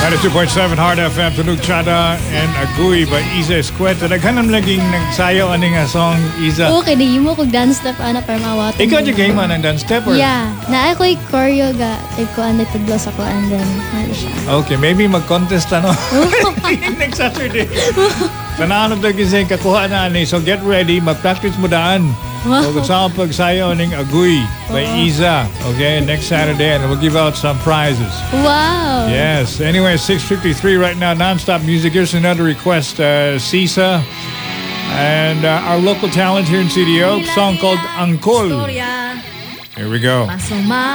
92.7 Hard FM, Tunog Chada and Aguy by Isa Escueta. Naghanam laging nagsayaw ani nga song, Isa. Oo, kaya mo kung dance step ana para mawatan. Ikaw di game man ang dance step or? Yeah, na ako'y choreo ga. Ikaw ang nagtudlo sa ko and then ano siya. Okay, maybe mag-contest ano. Next Saturday. Tanahan na gising kakuha na ani. So get ready, mag-practice mo daan. So kung saan pagsayaw ng Aguy by Isa. Okay, next Saturday and we'll give out some prizes. Wow. Yes. Anyway, 6:53 right now. Non-stop music. Here's another request. Sisa and our local talent here in CDO. Song called Angkol. Here we go.